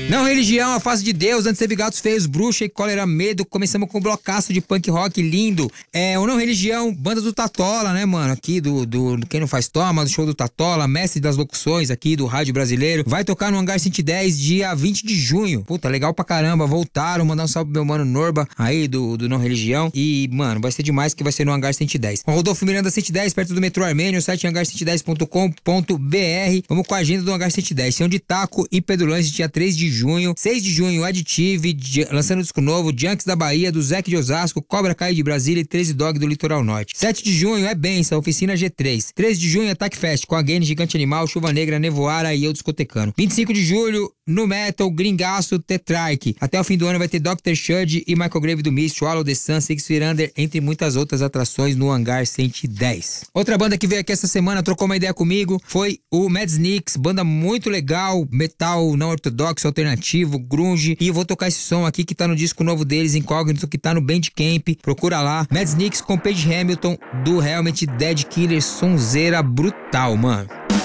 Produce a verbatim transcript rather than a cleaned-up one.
Não religião, a face de Deus, antes teve Gatos Feios, Bruxa e Cólera Medo. Começamos com um blocaço de punk rock lindo. É, o Não Religião, banda do Tatola, né, mano? Aqui do, do, do Quem Não Faz Toma, do show do Tatola, mestre das locuções aqui do rádio brasileiro. Vai tocar no Hangar cento e dez, dia vinte de junho. Puta, legal pra caramba, voltaram, mandar um salve pro meu mano Norba, aí do, do Não Religião. E, mano, vai ser demais que vai ser no Hangar cento e dez. O Rodolfo Miranda cento e dez, perto do metrô Armênio, o site hangar cento e dez ponto com ponto b r. Vamos com a agenda do Hangar cento e dez. São de Taco e Pedulante, dia três de junho. seis de junho, Additive, lançando disco novo, Junks da Bahia, do Zeke de Osasco, Cobra Kai de Brasília e treze Dog do Litoral Norte. sete de junho é Benção, Oficina G três. treze de junho, Attack Fest, com a Gane, Gigante Animal, Chuva Negra, Nevoara e eu discotecando. vinte e cinco de julho, no Metal, Gringaço, Tetrarch. Até o fim do ano vai ter doutor Shud e Michael Grave do Mist, Swallow the Sun, Six Feet Under, entre muitas outras atrações no Hangar cento e dez. Outra banda que veio aqui essa semana, trocou uma ideia comigo, foi o Mad Sneaks, banda muito legal, metal não ortodoxo, alternativo, grunge, e eu vou tocar esse som aqui que tá no disco novo deles, Incógnito, que tá no Bandcamp, procura lá. Mad Sneaks com Page Hamilton, do Helmet, Dead Killer, sonzeira brutal, mano.